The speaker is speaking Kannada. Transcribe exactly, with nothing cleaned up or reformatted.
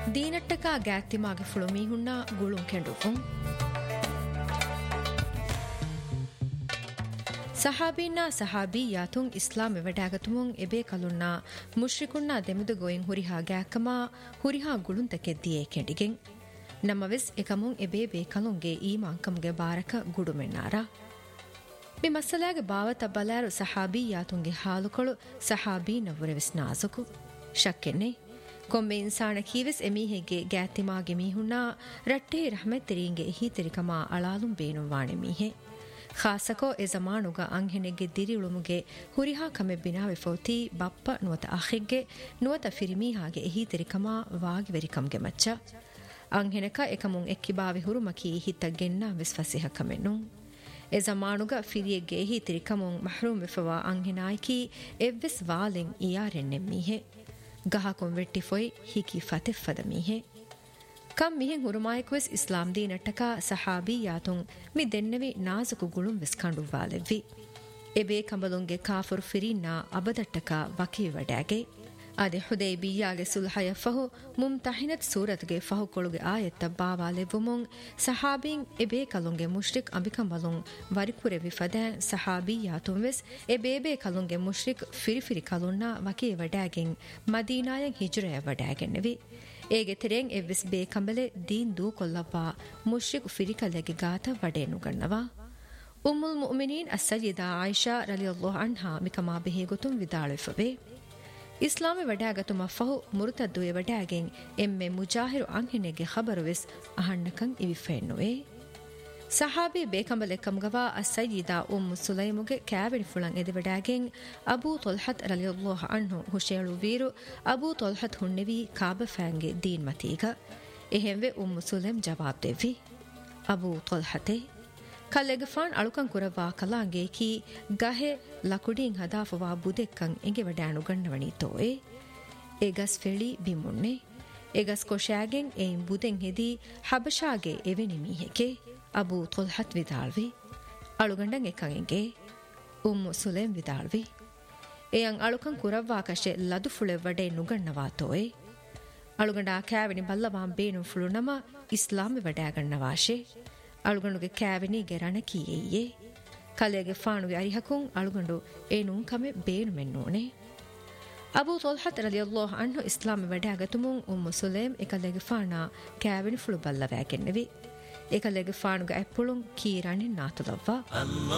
ದೀನಟ್ಟಕ ಗ್ಯಾತ್ತಿಮಾಗೆ ಫುಳುಮಿ ಹುಣ್ಣ ಗುಳುಂ ಕೆಂಡುಫುಂ ಸಹಾಬೀನಾ ಸಹಾಬಿಯಾತುಂ ಇಸ್ಲಾಂ ಎವಡಾಗತುಮುಂ ಎಬೇ ಕಲುನ್ನಾ ಮುಶ್ರಿಕುನ್ನಾ ದೆಮುದು ಗೋಯಿಂ ಹುರಿಹಾ ಗ್ಯಾಕಮಾ ಹುರಿಹಾ ಗುಳುಂತಕೆ ದಿಯೇ ಕೆಂಡಿಗೆಂ ನಮ್ಮವೆಸ್ ಎಕಮುಂ ಎಬೇ ಬೇ ಕಲುಂಗೆ ಈಮಾಂಕಂಗೆ ಬಾರಕ ಗುಡುಮೆನ್ನಾರಾ ಮಿ ಮಸಲಾಗೆ ಬಾವತ ಬಲಾರು ಸಹಾಬಿಯಾತುಂಗೆ ಹಾಲುಕೊಳು ಸಹಾಬೀನವರೆವೆಸ್ ನಾಜುಕು ಶಕ್ಕೆನ್ನೆ ಕೊಮ್ಮೆ ಇನ್ಸಾನ ಕೀವೆಸ್ ಎಮೀಹೆಗೆ ಗ್ಯಾತಿಮಾಗೆ ಮೀಹುನ್ನಾ ರಟ್ಟೆ ರಹಮೆತ್ತೆರಿಂಗೆ ಹೀತೆರಿಕಮಾ ಅಳಾಲುಂ ಬೇನುಂ ವಾಣೆ ಮೀಹೆ ಖಾಸಕೋ ಎ ಜಮಾನುಗ ಅಂಹೆನೆಗೆ ದಿರಿಳುಮುಗೆ ಹುರಿಹಾ ಕಮೆ ಬಿನಾವೆ ಫೋತಿ ಬಪ್ಪ ನುವತ ಅಖಿಗ್ಗೆ ನುವತ ಫಿರಿಮೀಹಾಗೆ ಹೀತೆರಿಕಮಾ ವಾಗಿವೆರಿಕಂಗೆ ಮಚ್ಚ ಅಂಹೆನಕ ಎಕಮುಂ ಎಕ್ಕಿಬಾವೆ ಹುರುಮಕಿ ಹಿತ್ತಗೆನ್ನ ವಿಸ್ಫಸಿಹ ಕಮೆನು ಎ ಜಮಾನುಗ ಫಿರಿಯೆಗೆ ಹೀತೆರಿಕಮುಂ ಮಹ್ರೂಮ್ ವಿಫವಾ ಅಂಹೆನಾಯ್ಕಿ ಎವ್ವೆಸ್ ವಾಲೆಂ ಇಯಾರೆನ್ನೆ ಮೀಹೆ ಗಹಾಕೊಂ ವೆಟ್ಟಿ ಫೊಯ್ ಹಿಕಿ ಫತೆಫದ ಮೀಹೆ ಕಂ ಮಿಹೆಂ ಹುರುಮಾಯಕವೆಸ್ ಇಸ್ಲಾಂ ದೀನಟ್ಟಕ ಸಹಾಬಿಯಾತುಂ ಮಿ ದೆನ್ನೆವಿ ನಾಜುಕು ಗುಳುಂ ವಿಸ್ಕಂಡುವಾಲೆವ್ವಿ ಎಬೇ ಕಂಬಲುಂಗೆ ಕಾಫರು ಫಿರಿನ್ನಾ ಅಬದಟ್ಟಕ ವಕಿ ವಡಾಗೆ ಅದೆ ಹುದೈಬಿಯಾಗೆ ಸುಲ್ಹಯ ಫಹು ಮುಮ್ತಹಿನತ್ ಸೂರತ್ಗೆ ಫಹು ಕೊಳುಗೆ ಆಯತ್ತ ಬಾವಾಲೆವ್ವುಮುಂ ಸಹಾಬಿಂ ಎಬೇ ಕಲುಂಗೆ ಮುಶ್ರಿಕ್ ಅಂಬಿಕಂಬಲುಂ ವರಿಕುರೆ ವಿಫದೆ ಸಹಾಬಿಯಾತುಂ ವೆಸ್ ಎಬೇಬೇ ಕಲುಂಗೆ ಮುಶ್ರಿಕ್ ಫಿರಿಫಿರಿ ಕಲುನ್ನಾ ವಕಿ ವಡಾಗೆಂ ಮದೀನಾಯಂ ಹಿಜ್ರಯ ವಡಾಗೆನ್ನೆವಿ ಏಗೆ ತೆರೆಂ ಎವ್ವಿಸ್ ಬೇ ಕಂಬಲೆ ದೀನ್ ದೂ ಕೊಲ್ಲವ್ವಾ ಮುಶ್ರಿಕ್ ಫಿರಿಕಲೆಗೆ ಗಾತ ವಡೇನು ಗಣ್ಣವಾ ಉಮ್ಮುಲ್ ಮುಅ್ಮಿನೀನ್ ಅಸ್ಸಯ್ಯಿದಾ ಆಯಿಷಾ ರಲಿಯಲ್ಲಾಹು ಅನ್ಹಾ ಮಿಕಮಾ ಬೆಹೆಗುತುಂ ವಿದಾಳುಫವೆ ಇಸ್ಲಾಮಿ ವಡಾಗತುಮ ಫಹು ಮುರುತದ್ದುವೆ ವಡಾಗೆಂ ಎಮ್ಮೆ ಮುಜಾಹಿರು ಅಂಹಿನೆಗೆ ಖಬರುವೆಸ್ ಅಹಣ್ಣಕಂ ಇವಿಫೆನ್ನುವೆ ಸಹಾಬಿ ಬೇಕಂಬಲೆ ಕಮ್ಗವಾ ಅಸ್ಸಯ್ಯಿದಾ ಉಮ್ಮು ಸುಲೈಮುಗೆ ಕ್ಯಾವೆನಿ ಫುಳಂ ಎದೆವಡಾಗೆಂ ಅಬೂ ತೊಲ್ಹತ್ ರಲಿಯಲ್ಲಾಹು ಅನ್ಹು ಹುಶೇಳು ವೀರು ಅಬೂ ತೊಲ್ಹತ್ ಹುಣ್ಣೆವಿ ಕಾಬಫಾಂಗೆ ದೀನ್ ಮತೀಗ ಎಹೆಂವೆ ಉಮ್ಮು ಸುಲೈಮ್ ಜವಾಬ್ ದೆವ್ವಿ ಅಬೂ ತೊಲ್ಹತೆ ಕಲ್ಲೆಗಫಾನ್ ಅಳುಕಂ ಕುರವಾ ಕಲಾಂಗೇಕಿ ಗಹೆ ಲಕುಡಿಂ ಹದಾಫವಾ ಬುದೆಕ್ಕಂ ಎಂಗೆ ವಡಾಣು ಗಣ್ಣವಣಿ ತೋಯೆ ಎಗಸ್ ಫೆಳಿ ಬಿಮುಣ್ಣೆ ಎಗಸ್ ಕೊಶಾಗೆಂ ಏಂ ಬುದೆಂ ಹೆದಿ ಹಬಶಾಗೆ ಎವೆನಿ ಮೀಹೆಕೆ ಅಬೂ ತೊಲ್ಹತ್ ವಿದಾಳ್ವಿ ಅಳುಗಂಡಂ ಎಕ್ಕಂಗೆ ಉಮ್ಮು ಸುಲೇಂ ವಿದಾಳ್ವಿ ಎಯಂ ಅಳುಕಂ ಕುರವ್ವಾ ಕಶೆ ಲದು ಫುಳೆ ವಡೆ ನುಗಣ್ಣವಾ ತೋಯೆ ಅಳುಗಂಡ ಕ್ಯಾವೆನಿ ಬಲ್ಲವಾಂ ಬೇನು ಫುಳು ನಮ ಇಸ್ಲಾಮಿ ವಡಾಗಣ್ಣವಾಶೆ ಅಳುಗಂಡುಗೆ ಕ್ಯಾವೆನಿಗೆ ರಣಕಿಯೇಯೇ ಕಲೆಗೆ ಫಾಣುಗೆ ಅರಿಹಕುಂ ಅಳುಗಂಡು ಏನೂ ಕಮೆ ಬೇನು ಮೆನ್ನೋಣೆ ಅಬೂ ತೊಲ್ಹತ್ ರಲಿಯಲ್ಲಾಹು ಅನ್ಹು ಇಸ್ಲಾಮಿ ವಡಾಗತುಮುಂ ಉಮ್ಮು ಸುಲೇಂ ಎಕಲೆಗೆ ಫಾಣಾ ಕ್ಯಾವೆನಿ ಫುಳು ಬಲ್ಲವಾಗೆನ್ನೆವಿ ಏಕಲೆಗೆ ಫಾಣುಗೆ ಎಪ್ಪುಳುಂ ಕೀರಾಣಿ ನಾತುಲವ್ವ